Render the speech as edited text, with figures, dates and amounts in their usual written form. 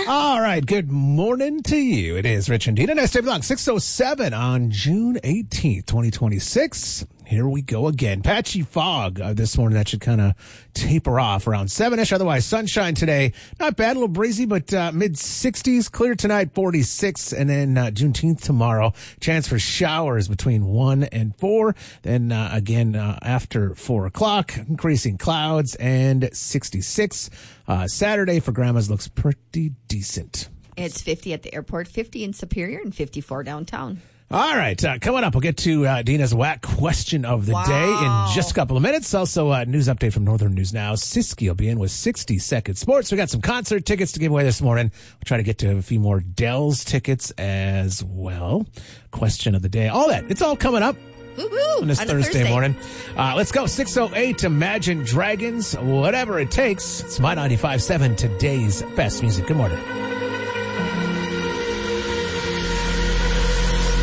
All right, good morning to you. It is Rich and Dina. Nice day long, 6:07 on June 18th, 2026. Here we go again. Patchy fog this morning. That should kind of taper off around 7-ish. Otherwise, sunshine today. Not bad, a little breezy, but mid-60s. Clear tonight, 46. And then Juneteenth tomorrow. Chance for showers between 1 and 4. Then again after 4 o'clock, increasing clouds and 66. Saturday for Grandma's looks pretty decent. It's 50 at the airport, 50 in Superior, and 54 downtown. All right, coming up, we'll get to Dina's whack question of the day in just a couple of minutes. Also, news update from Northern News Now. Siski will be in with 60-second sports. We got some concert tickets to give away this morning. We'll try to get to a few more Dells tickets as well. Question of the day. All that. It's all coming up. Woo-woo, on this Thursday morning. Let's go. 6:08, Imagine Dragons. Whatever it takes. It's My 95.7, today's best music. Good morning.